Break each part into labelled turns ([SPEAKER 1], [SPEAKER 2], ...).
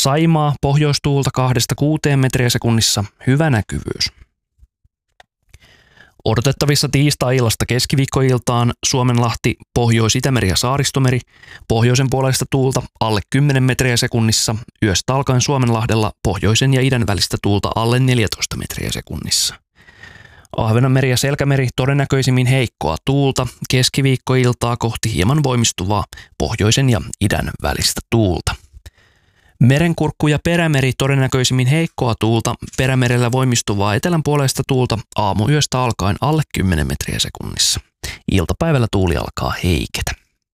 [SPEAKER 1] Saimaa pohjoistuulta 2–6 metriä sekunnissa, hyvä näkyvyys. Odotettavissa tiistai-illasta keskiviikkoiltaan Suomenlahti, Pohjois-Itämeri ja Saaristomeri, pohjoisen puolesta tuulta alle 10 metriä sekunnissa, yöstä alkaen Suomenlahdella pohjoisen ja idän välistä tuulta alle 14 metriä sekunnissa. Ahvenanmeri ja Selkämeri todennäköisimmin heikkoa tuulta, keskiviikkoiltaa kohti hieman voimistuvaa pohjoisen ja idän välistä tuulta. Merenkurkku ja Perämeri todennäköisimmin heikkoa tuulta, Perämerellä voimistuvaa etelän puolesta tuulta aamuyöstä alkaen alle 10 metriä sekunnissa. Iltapäivällä tuuli alkaa heiketä.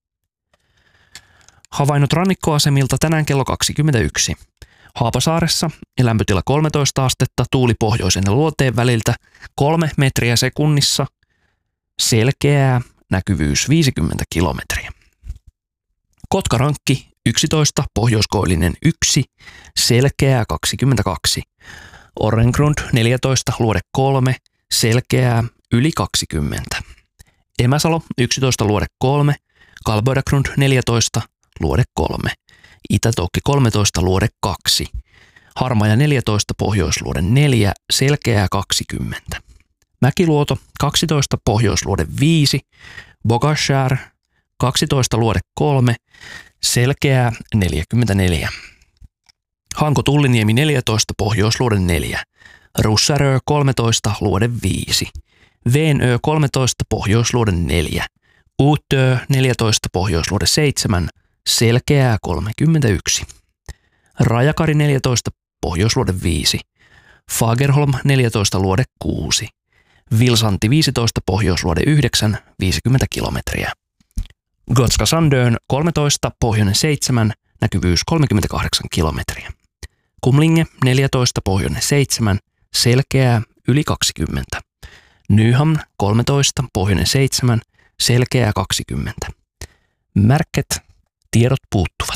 [SPEAKER 1] Havainnot rannikkoasemilta tänään kello 21. Haapasaaressa lämpötila 13 astetta, tuuli pohjoisen ja luoteen väliltä 3 metriä sekunnissa, selkeää, näkyvyys 50 kilometriä. Kotkarankki 11, pohjoiskoillinen 1, selkeää 22. Orrengrund 14, luode 3, selkeää yli 20. Emäsalo 11, luode 3, Kalboidagrund 14, luode 3. Itä-Toukki 13, luode 2. Harmaja 14, pohjoisluode 4, selkeää 20. Mäkiluoto 12, pohjoisluode 5, Bogashär 12, luode 3, selkeää 44. Hanko Tulliniemi 14, pohjoisluode 4, Russarö 13, luode 5, Veenö 13, pohjoisluode 4, Uutö 14, pohjoisluode 7, selkeää 31. Rajakari 14, pohjoisluode 5, Fagerholm 14, luode 6, Vilsanti 15, pohjoisluode 9, 50 kilometriä. Gotska Sandön 13, pohjoinen 7, näkyvyys 38 kilometriä. Kumlinge 14, pohjoinen 7, selkeää yli 20. Nyhamn 13, pohjoinen 7, selkeää 20. Märket, tiedot puuttuvat.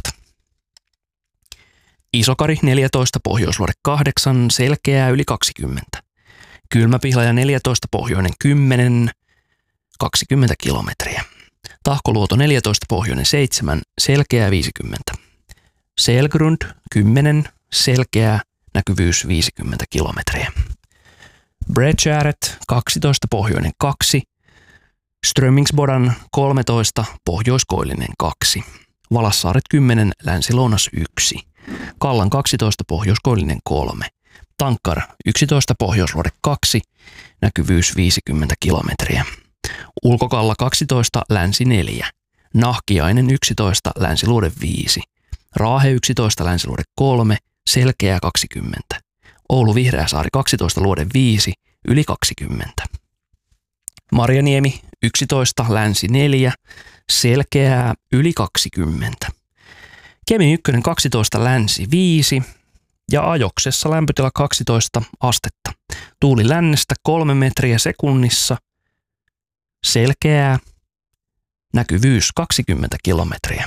[SPEAKER 1] Isokari 14, pohjoisluode 8, selkeää yli 20. Kylmäpihlaja 14, pohjoinen 10, 20 kilometriä. Tahkoluoto 14, pohjoinen 7, selkeää 50. Selgrund 10, selkeää, näkyvyys 50 kilometriä. Bredgäret 12, pohjoinen 2, Strömingsbodan 13, pohjoiskoillinen 2, Valassaaret 10, länsi-lounas 1, Kallan 12, pohjoiskoillinen 3, Tankkar 11, pohjoisluode 2, näkyvyys 50 kilometriä. Ulkokalla 12, länsi 4, Nahkiainen 11, länsiluode 5, Raahe 11, länsiluode 3, selkeää 20. Oulu Vihreäsaari 12, luode 5, yli 20. Marjaniemi 11, länsi 4, selkeää yli 20. Kemi 1, 12, länsi 5 ja Ajoksessa lämpötila 12 astetta. Tuuli lännestä 3 metriä sekunnissa, selkeää, näkyvyys 20 kilometriä.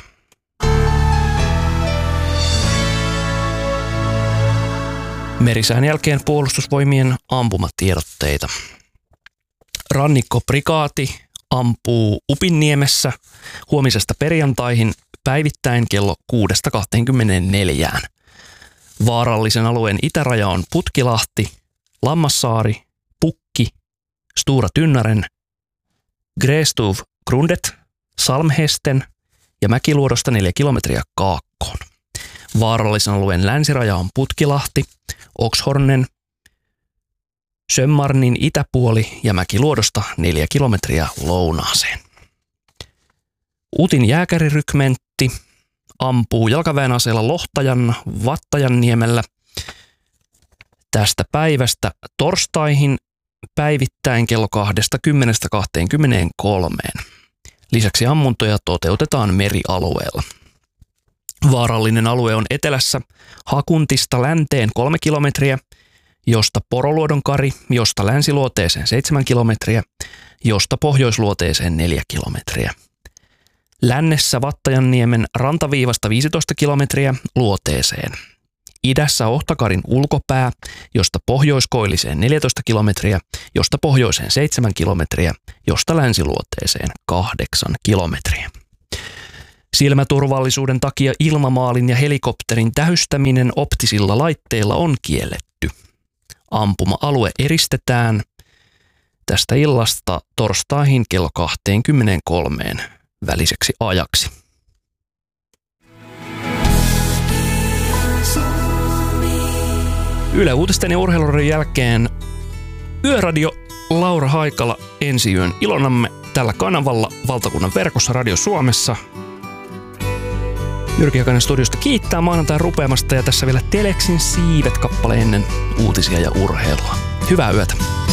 [SPEAKER 1] Merisään jälkeen puolustusvoimien ampumatiedotteita. Rannikkoprikaati ampuu Upinniemessä huomisesta perjantaihin päivittäin kello 6–24. Vaarallisen alueen itäraja on Putkilahti, Lammassaari, Pukki, Stura Tynnaren, Grästuv Grundet, Salmhesten ja Mäkiluodosta 4 kilometriä kaakkoon. Vaarallisen alueen länsiraja on Putkilahti, Oxhornen, Sömmarnin itäpuoli ja Mäkiluodosta 4 kilometriä lounaaseen. Utin jääkärirykmentti ampuu jalkaväen aseella Lohtajan Vattajanniemellä tästä päivästä torstaihin päivittäin kello 20–23. Lisäksi ammuntoja toteutetaan merialueella. Vaarallinen alue on etelässä Hakuntista länteen 3 kilometriä, josta Poroluodon kari, josta länsiluoteeseen 7 kilometriä, josta pohjoisluoteeseen 4 kilometriä. Lännessä Vattajanniemen rantaviivasta 15 kilometriä luoteeseen. Idässä Ohtakarin ulkopää, josta pohjoiskoilliseen 14 kilometriä, josta pohjoiseen 7 kilometriä, josta länsiluoteeseen 8 kilometriä. Silmäturvallisuuden takia ilmamaalin ja helikopterin tähystäminen optisilla laitteilla on kielletty. Ampuma-alue eristetään tästä illasta torstaihin kello 23 väliseksi ajaksi. Yle Uutisten ja urheilun jälkeen Yöradio Laura Haikala ensi yön ilonamme tällä kanavalla valtakunnan verkossa Radio Suomessa. Jyrki Hakanen studiosta kiittää maanantain rupeamasta ja tässä vielä Teleksin siivet kappale ennen uutisia ja urheilua. Hyvää yötä.